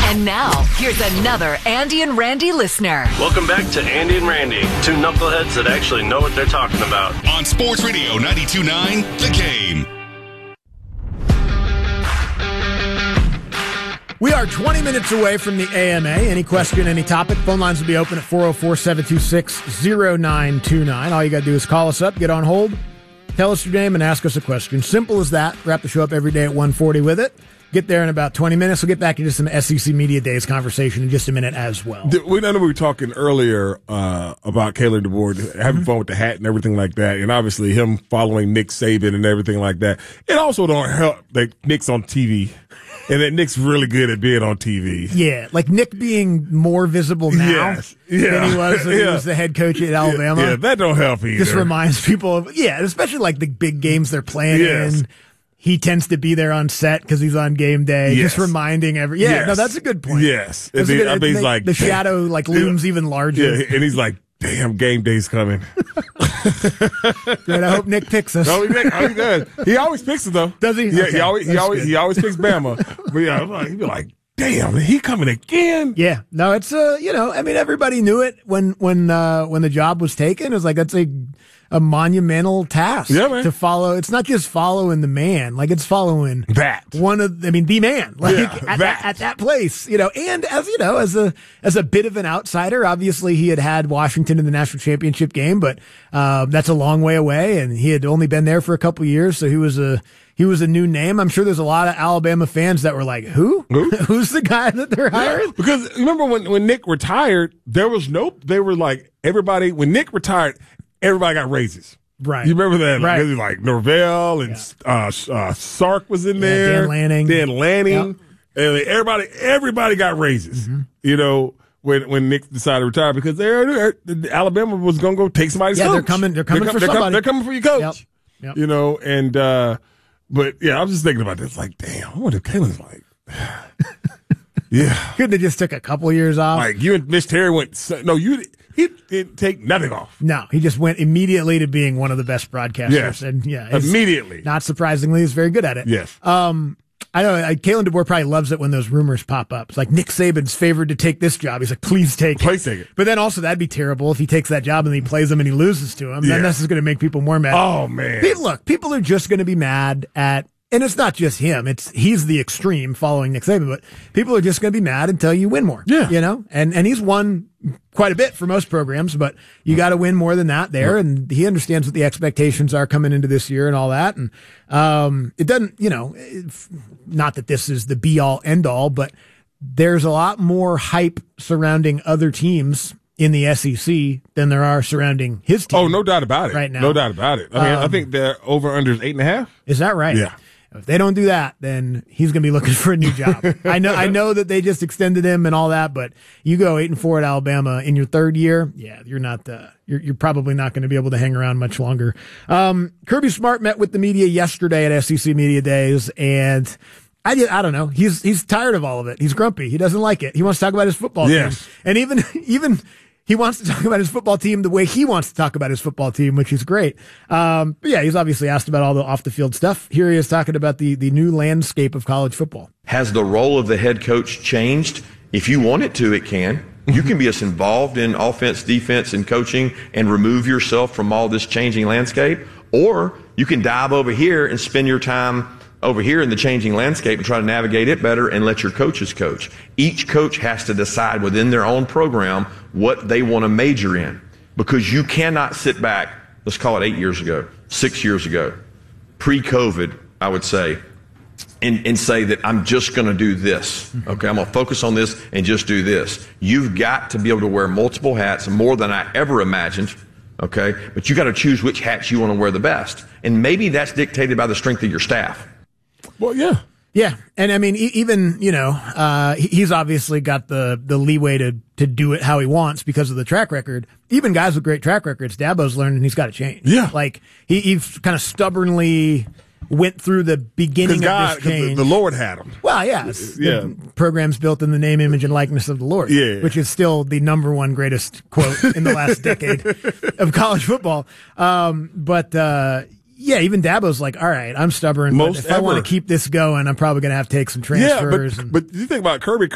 And now, here's another Andy and Randy listener. Welcome back to Andy and Randy, two knuckleheads that actually know what they're talking about. On Sports Radio 92.9, The Game. We are 20 minutes away from the AMA. Any question, any topic, phone lines will be open at 404-726-0929. All you got to do is call us up, get on hold, tell us your name, and ask us a question. Simple as that. Wrap the show up every day at 1:40 with it. Get there in about 20 minutes. We'll get back into some SEC Media Days conversation in just a minute as well. We were talking earlier about Kalen DeBoer having fun with the hat and everything like that, and obviously him following Nick Saban and everything like that. It also don't help that Nick's on TV. And that Nick's really good at being on TV. Yeah, like Nick being more visible now than he was when he was the head coach at Alabama. Yeah, that don't help either. Just reminds people of, especially like the big games they're playing in. He tends to be there on set because he's on game day. Yes. Just reminding no, that's a good point. Yes. And he's like, the shadow looms even larger. Yeah, and he's like, damn, game day's coming. Good, I hope Nick picks us. Oh, he does. He always picks it, though. Does he? Yeah, Okay. he always picks Bama. But he'd be like, damn, he coming again? Yeah. No, it's, everybody knew it when the job was taken. It was like, that's a monumental task to follow. It's not just following the man, like it's following the man, at that place, and as a bit of an outsider, obviously he had Washington in the national championship game, but, that's a long way away and he had only been there for a couple years. So he was a new name. I'm sure there's a lot of Alabama fans that were like, who's the guy that they're hiring? Because remember when Nick retired, they were like everybody, when Nick retired, everybody got raises. Right. You remember that? Right. Like Norvell and Sark was in there. Dan Lanning. And everybody got raises. Mm-hmm. When Nick decided to retire because Alabama was going to go take somebody's coach. They're coming for somebody. They're coming for your coach. Yep. But I was just thinking about this. Like, damn, I wonder if Kalen's like, yeah. Couldn't have just took a couple years off. Like you and Mitch Terry went. No, he didn't take nothing off. No, he just went immediately to being one of the best broadcasters. Yes. And immediately. Not surprisingly, he's very good at it. Yes. I know Kalen DeBoer probably loves it when those rumors pop up. It's like Nick Saban's favored to take this job. He's like, please take it. But then also that'd be terrible if he takes that job and he plays them and he loses to him. Then this is going to make people more mad. Oh man. Look, people are just going to be mad at. And it's not just him. He's the extreme following Nick Saban, but people are just going to be mad until you win more. Yeah. And he's won quite a bit for most programs, but you got to win more than that there. And he understands what the expectations are coming into this year and all that. And, it doesn't, not that this is the be all end all, but there's a lot more hype surrounding other teams in the SEC than there are surrounding his team. Oh, no doubt about it. Right now. No doubt about it. I mean, I think they're over under 8.5. Is that right? Yeah. If they don't do that, then he's going to be looking for a new job. I know that they just extended him and all that, but you go 8-4 at Alabama in your third year. Yeah, you're not, you're probably not going to be able to hang around much longer. Kirby Smart met with the media yesterday at SEC Media Days, and I don't know. He's tired of all of it. He's grumpy. He doesn't like it. He wants to talk about his football team. And even he wants to talk about his football team the way he wants to talk about his football team, which is great. But yeah, he's obviously asked about all the off the field stuff. Here he is talking about the new landscape of college football. Has the role of the head coach changed? If you want it to, it can. You can be as involved in offense, defense, and coaching and remove yourself from all this changing landscape, or you can dive over here and spend your time over here in the changing landscape and try to navigate it better and let your coaches coach. Each coach has to decide within their own program what they want to major in, because you cannot sit back, let's call it 8 years ago, 6 years ago, pre-COVID, I would say, and say that I'm just going to do this. Okay, I'm going to focus on this and just do this. You've got to be able to wear multiple hats, more than I ever imagined. Okay, but you got to choose which hats you want to wear the best. And maybe that's dictated by the strength of your staff. Well, yeah. Yeah. And I mean, even, he's obviously got the leeway to do it how he wants because of the track record. Even guys with great track records, Dabo's learned and he's got to change. Yeah. Like he kind of stubbornly went through the beginning of this change. The Lord had him. Well, yes. The program's built in the name, image, and likeness of the Lord. Yeah. Which is still the number one greatest quote in the last decade of college football. Yeah, even Dabo's like, all right, I'm stubborn. But if I want to keep this going, I'm probably going to have to take some transfers. Yeah, but you think about Kirby